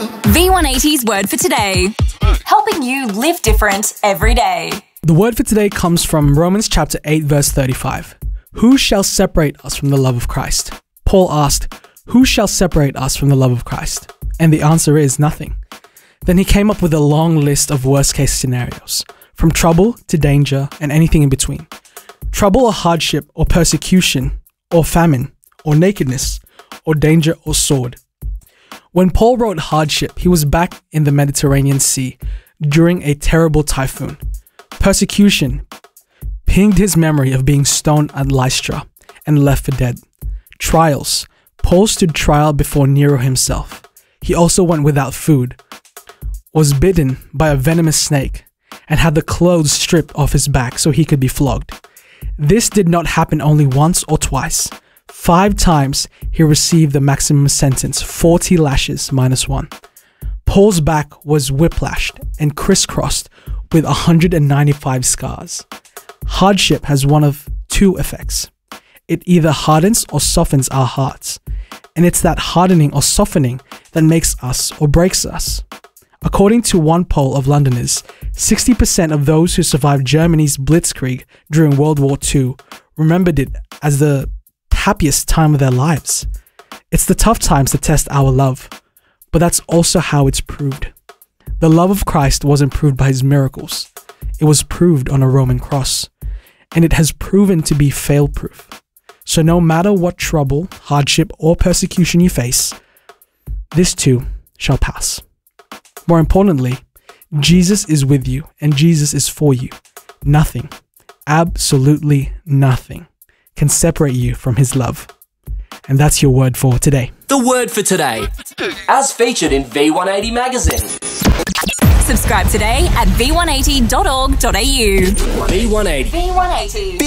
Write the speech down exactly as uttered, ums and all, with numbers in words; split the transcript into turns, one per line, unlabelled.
V one eighty's Word for Today, helping you live different every day.
The word for today comes from Romans chapter eight, verse thirty-five. Who shall separate us from the love of Christ? Paul asked, who shall separate us from the love of Christ? And the answer is nothing. Then he came up with a long list of worst-case scenarios, from trouble to danger and anything in between. Trouble or hardship or persecution or famine or nakedness or danger or sword. When Paul wrote hardship, he was back in the Mediterranean Sea during a terrible typhoon. Persecution pinged his memory of being stoned at Lystra and left for dead. Trials. Paul stood trial before Nero himself. He also went without food, was bitten by a venomous snake, and had the clothes stripped off his back so he could be flogged. This did not happen only once or twice. Five times he received the maximum sentence, forty lashes minus one. Paul's back was whiplashed and crisscrossed with one hundred ninety-five scars. Hardship has one of two effects. It either hardens or softens our hearts. And it's that hardening or softening that makes us or breaks us. According to one poll of Londoners, sixty percent of those who survived Germany's Blitzkrieg during World War Two remembered it as the happiest time of their lives. It's the tough times that test our love, but that's also how it's proved. The love of Christ wasn't proved by his miracles. It was proved on a Roman cross, and it has proven to be fail-proof. So no matter what trouble, hardship, or persecution you face, this too shall pass. More importantly, Jesus is with you and Jesus is for you. Nothing, absolutely nothing, can separate you from his love. And that's your word for today.
The word for today, as featured in V one eighty magazine.
Subscribe today at v one eighty dot org dot a u.
V one eighty.
V one eighty.